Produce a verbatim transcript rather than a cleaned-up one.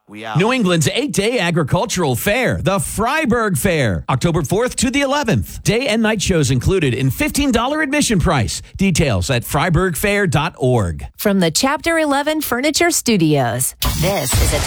We out. New England's eight-day agricultural fair, the Freiburg Fair, October fourth to the eleventh. Day and night shows included in fifteen dollars admission price. Details at freiburg fair dot org. From the Chapter eleven Furniture Studios, this is a